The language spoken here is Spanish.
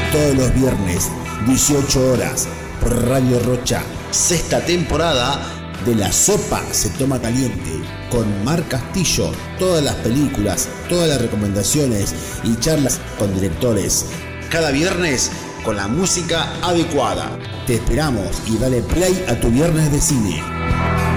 todos los viernes, 18 horas, por Radio Rocha. Sexta temporada de La Sopa se Toma Caliente, con Mar Castillo. Todas las películas, todas las recomendaciones y charlas con directores. Cada viernes con la música adecuada. Te esperamos y dale play a tu viernes de cine.